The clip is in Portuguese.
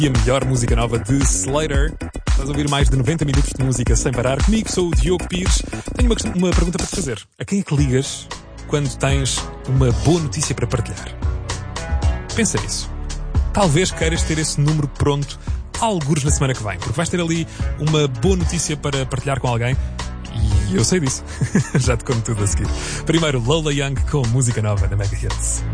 E a melhor música nova de Slater. Estás a ouvir mais de 90 minutos de música sem parar. Comigo sou o Diogo Pires. Tenho uma pergunta para te fazer. A quem é que ligas quando tens uma boa notícia para partilhar? Pensa nisso. Talvez queiras ter esse número pronto algures na semana que vem, porque vais ter ali uma boa notícia para partilhar com alguém. E eu sei disso. Já te conto tudo a seguir. Primeiro, Lola Young com música nova na Mega Hits.